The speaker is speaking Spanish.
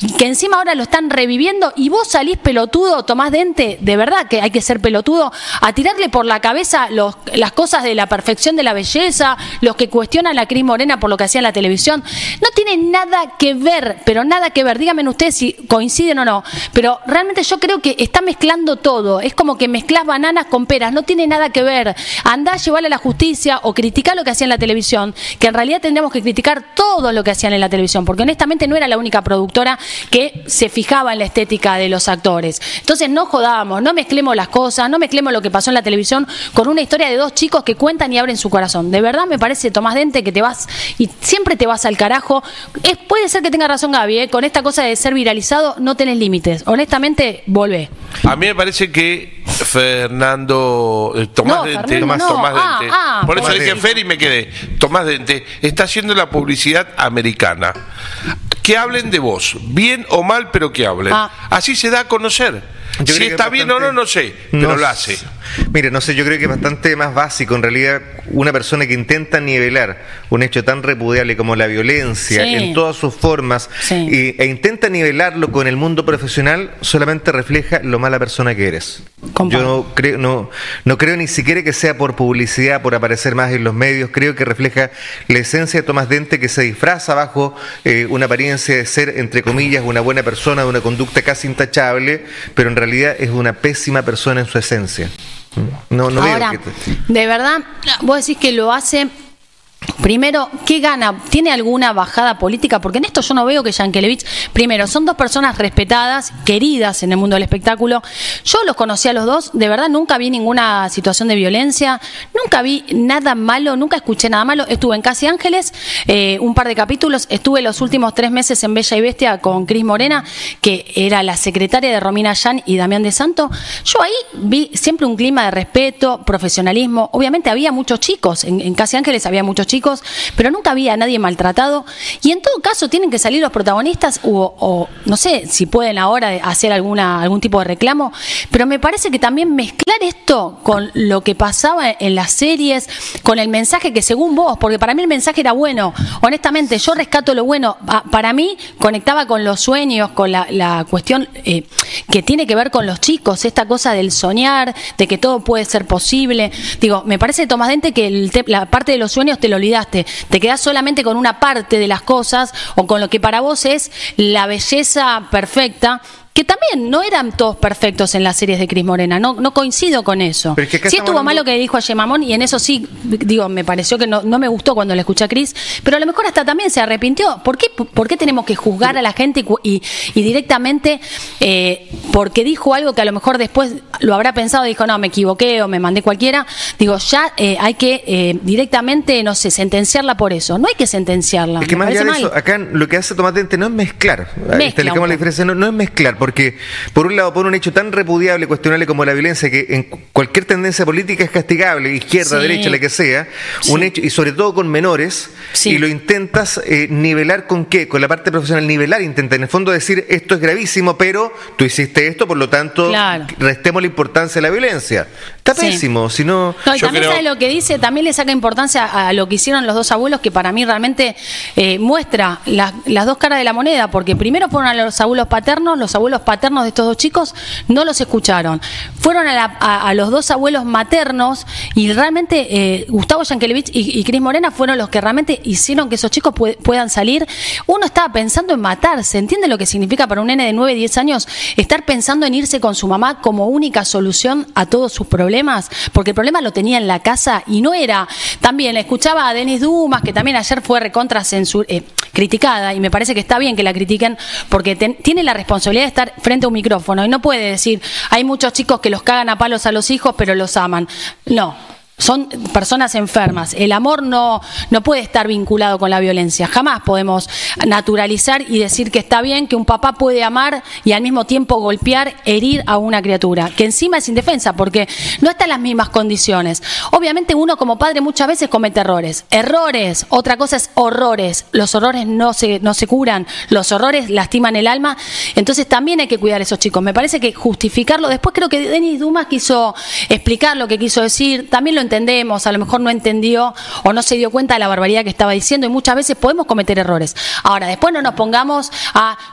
que encima ahora lo están reviviendo y vos salís pelotudo, Tomás Dente, de verdad que hay que ser pelotudo, a tirarle por la cabeza las cosas de la perfección de la belleza, los que cuestionan a Cris Morena por lo que hacía en la televisión. No tiene nada que ver, pero nada que ver. Díganme ustedes si coinciden o no, pero realmente yo creo que está mezclando todo. Es como que mezclás bananas con peras, no tiene nada que ver. Andá a llevarle a la justicia o criticar lo que hacían en la televisión, que en realidad tendríamos que criticar todo lo que hacían en la televisión, porque honestamente no era la única productora que se fijaba en la estética de los actores. Entonces no jodamos, no mezclemos las cosas, no mezclemos lo que pasó en la televisión con una historia de dos chicos que cuentan y abren su corazón. De verdad me parece, Tomás Dente, que te vas y siempre te vas al carajo. Puede ser que tenga razón Gaby, con esta cosa de ser viralizado no tenés límites. Honestamente, volvé. A mí me parece que Tomás Dente, por eso dije Fer y me quedé. Tomás Dente está haciendo la publicidad americana. Que hablen de vos, bien o mal, pero que hablen. Así se da a conocer. Si está bien o no, no sé, pero lo hace. Mire, no sé, yo creo que es bastante más básico, en realidad, una persona que intenta nivelar un hecho tan repudiable como la violencia en todas sus formas e intenta nivelarlo con el mundo profesional, solamente refleja lo mala persona que eres. Yo no creo ni siquiera que sea por publicidad, por aparecer más en los medios. Creo que refleja la esencia de Tomás Dente, que se disfraza bajo una apariencia de ser, entre comillas, una buena persona, de una conducta casi intachable, pero en realidad es una pésima persona en su esencia. Ahora, de verdad, vos decís que lo hace. Primero, ¿qué gana? ¿Tiene alguna bajada política? Porque en esto yo no veo que Yankelevich, primero, son dos personas respetadas, queridas en el mundo del espectáculo. Yo los conocí a los dos, de verdad nunca vi ninguna situación de violencia, nunca vi nada malo, nunca escuché nada malo. Estuve en Casi Ángeles, un par de capítulos, estuve los últimos 3 meses en Bella y Bestia con Cris Morena, que era la secretaria de Romina Yan y Damián de Santo. Yo ahí vi siempre un clima de respeto, profesionalismo. Obviamente había muchos chicos, en Casi Ángeles había muchos chicos, pero nunca había a nadie maltratado. Y en todo caso tienen que salir los protagonistas o no sé si pueden ahora hacer algún tipo de reclamo, pero me parece que también mezclar esto con lo que pasaba en las series, con el mensaje que según vos, porque para mí el mensaje era bueno, honestamente yo rescato lo bueno, para mí conectaba con los sueños, con la cuestión que tiene que ver con los chicos, esta cosa del soñar, de que todo puede ser posible. Digo, me parece, Tomás Dente, que la parte de los sueños te lo olvidaste, te quedás solamente con una parte de las cosas o con lo que para vos es la belleza perfecta, que también no eran todos perfectos en las series de Cris Morena, no coincido con eso. Sí estuvo mal lo que dijo a Yemamón, y en eso sí, digo, me pareció que no me gustó cuando le escuché a Cris, pero a lo mejor hasta también se arrepintió. ¿Por qué tenemos que juzgar a la gente y directamente porque dijo algo que a lo mejor después lo habrá pensado y dijo, no, me equivoqué o me mandé cualquiera? Digo, ya hay que directamente, no sé, sentenciarla por eso. No hay que sentenciarla. Es que más allá de eso, acá lo que hace Tomás Dente no es mezclar. La diferencia, no es mezclar, porque por un lado pone un hecho tan repudiable, cuestionable como la violencia, que en cualquier tendencia política es castigable, izquierda, derecha, la que sea, un hecho, y sobre todo con menores, y lo intentas nivelar ¿con qué? Con la parte profesional, intenta en el fondo decir, esto es gravísimo, pero tú hiciste esto, por lo tanto, restemos la importancia de la violencia. Está pésimo, si no... y también sabe lo que dice, también le saca importancia a lo que hicieron los dos abuelos, que para mí realmente muestra las dos caras de la moneda, porque primero fueron a los abuelos paternos de estos dos chicos no los escucharon. Fueron a los dos abuelos maternos y realmente Gustavo Yankelevich y Cris Morena fueron los que realmente hicieron que esos chicos puedan salir. Uno estaba pensando en matarse. ¿Entiende lo que significa para un nene de 9, 10 años estar pensando en irse con su mamá como única solución a todos sus problemas? Porque el problema lo tenía en la casa y no era... También escuchaba a Denis Dumas, que también ayer fue recontra criticada, y me parece que está bien que la critiquen porque tiene la responsabilidad de estar frente a un micrófono y no puede decir, hay muchos chicos que los cagan a palos a los hijos pero los aman. No, son personas enfermas. El amor no puede estar vinculado con la violencia. Jamás podemos naturalizar y decir que está bien que un papá puede amar y al mismo tiempo golpear, herir a una criatura, que encima es indefensa porque no está en las mismas condiciones. Obviamente uno como padre muchas veces comete errores. Otra cosa es horrores. Los horrores no se curan, los horrores lastiman el alma. Entonces también hay que cuidar a esos chicos. Me parece que justificarlo, después creo que Denis Dumas quiso explicar lo que quiso decir, también lo entendemos, a lo mejor no entendió o no se dio cuenta de la barbaridad que estaba diciendo, y muchas veces podemos cometer errores. Ahora, después no nos pongamos a